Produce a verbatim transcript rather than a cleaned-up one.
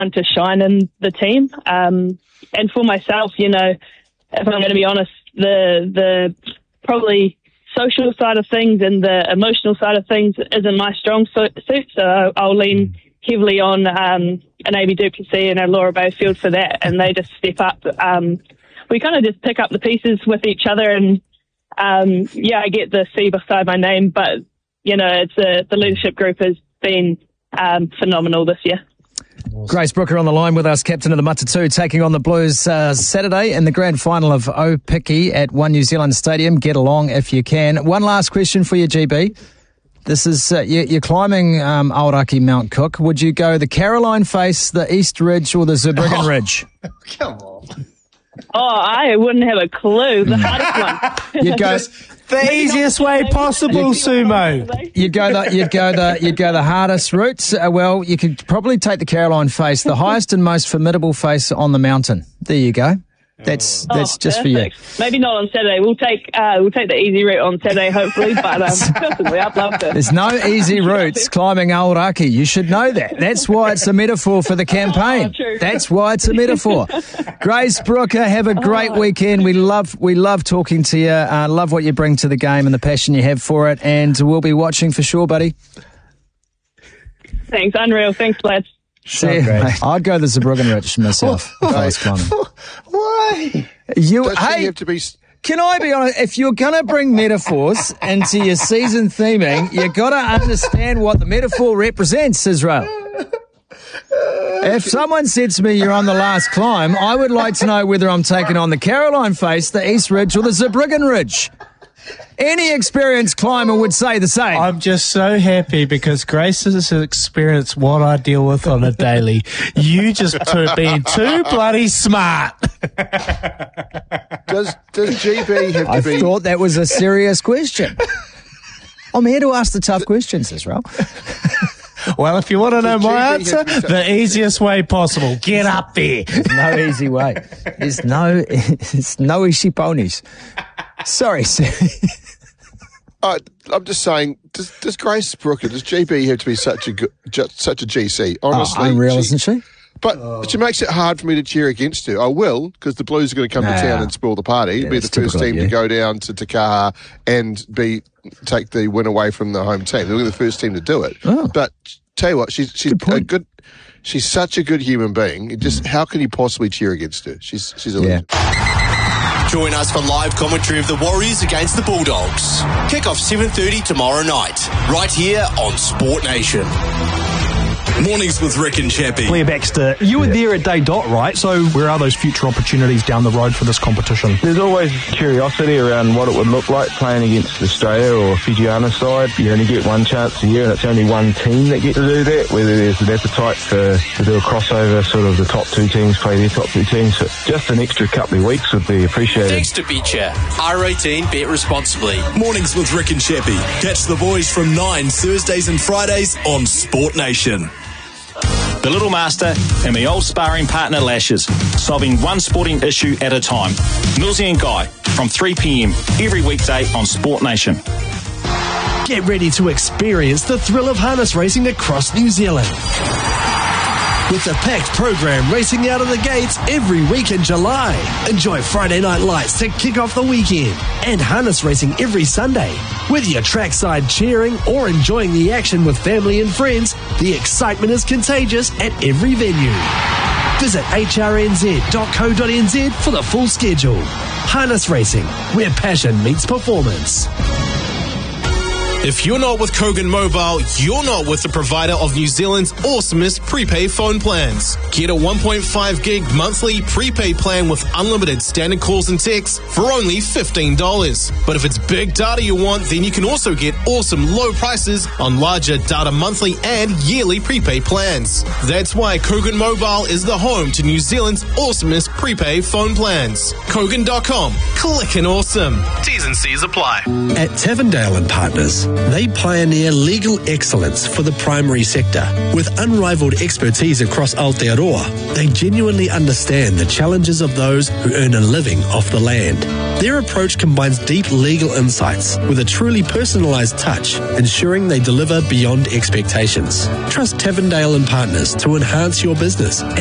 to shine in the team. Um, and for myself, you know, if I'm going to be honest, the the probably social side of things and the emotional side of things isn't my strong suit, so I'll lean heavily on um, an A B Duplessis and a Laura Bayfield for that, and they just step up. Um, we kind of just pick up the pieces with each other, and um, yeah, I get the C beside my name, but you know, it's a, the leadership group has been um, phenomenal this year. Grace Brooker on the line with us, captain of the Matatu, taking on the Blues uh, Saturday in the grand final of Opiki at One New Zealand Stadium. Get along if you can. One last question for you, G B. This is, uh, you, you're climbing um, Aoraki Mount Cook. Would you go the Caroline Face, the East Ridge, or the Zurbriggen Oh, Ridge? Come on. Oh, I wouldn't have a clue. The hardest one. You'd go... The easiest way possible, Sumo. You'd go the you'd go the you'd go the hardest route. Uh, well, you could probably take the Caroline Face, the highest and most formidable face on the mountain. There you go. That's that's Oh, just perfect. for you. Maybe not on Saturday. We'll take uh, we'll take the easy route on Saturday, hopefully. But um, personally, I'd love to. There's no easy routes climbing Aoraki. You should know that. That's why it's a metaphor for the campaign. Oh, true. That's why it's a metaphor. Grace Brooker, have a great Oh. weekend. We love we love talking to you. Uh, love what you bring to the game and the passion you have for it. And we'll be watching for sure, buddy. Thanks, unreal. Thanks, lads. See you, mate. I'd go the Zurbriggen Ridge myself if I was climbing. Why? You, Does she hey, have to be... can I be honest? If you're going to bring metaphors into your season theming, you got to understand what the metaphor represents, Israel. If someone said to me, you're on the last climb, I would like to know whether I'm taking on the Caroline Face, the East Ridge, or the Zurbriggen Ridge. Any experienced climber would say the same. I'm just so happy because Grace has experienced what I deal with on a daily. You just too, being too bloody smart. Does does G B have to I be... thought that was a serious question. I'm here to ask the tough questions, Israel. Well, if you want to know Does my G B have answer, to be- the easiest way possible. Get up there. No easy way. There's no, there's no easy ponies. Sorry, sir. Uh, I'm just saying, does, does Grace Brooker, does G B have to be such a good, just such a G C? Honestly, Oh, unreal, she- isn't she? But oh. she makes it hard for me to cheer against her. I will, because the Blues are going to come Nah. to town and spoil the party. Yeah, be the that's first typical team of you. to go down to Takaha and be take the win away from the home team. They're the first team to do it. Oh. But tell you what, she's she's Good point. a good. She's such a good human being. It just how can you possibly cheer against her? She's she's a Yeah. legend. Join us for live commentary of the Warriors against the Bulldogs. Kick off seven thirty tomorrow night, right here on Sport Nation. Mornings with Rick and Chappie. Blair Baxter, you were there at Day Dot, right? So where are those future opportunities down the road for this competition? There's always curiosity around what it would look like playing against Australia or Fijiana side. You only get one chance a year and it's only one team that get to do that, whether there's an appetite for, to do a crossover, sort of the top two teams play their top two teams. So just an extra couple of weeks would be appreciated. Thanks to BetChat. R eighteen, bet responsibly. Mornings with Rick and Chappie. Catch the boys from nine Thursdays and Fridays on Sport Nation. The Little Master and my old sparring partner Lashes, solving one sporting issue at a time. Millsy and Guy from three p.m. every weekday on Sport Nation. Get ready to experience the thrill of harness racing across New Zealand. With a packed program racing out of the gates every week in July. Enjoy Friday Night Lights to kick off the weekend and harness racing every Sunday. Whether you're trackside cheering or enjoying the action with family and friends, the excitement is contagious at every venue. Visit h r n z dot co dot n z for the full schedule. Harness racing, where passion meets performance. If you're not with Kogan Mobile, you're not with the provider of New Zealand's awesomest prepaid phone plans. Get a one point five gig monthly prepaid plan with unlimited standard calls and texts for only fifteen dollars. But if it's big data you want, then you can also get awesome low prices on larger data monthly and yearly prepaid plans. That's why Kogan Mobile is the home to New Zealand's awesomest prepaid phone plans. Kogan dot com. Click and awesome. T's and C's apply. At Tavendale and Partners, They pioneer legal excellence for the primary sector. With unrivaled expertise across Aotearoa, they genuinely understand the challenges of those who earn a living off the land. Their approach combines deep legal insights with a truly personalised touch, ensuring they deliver beyond expectations. Trust Tavendale and Partners to enhance your business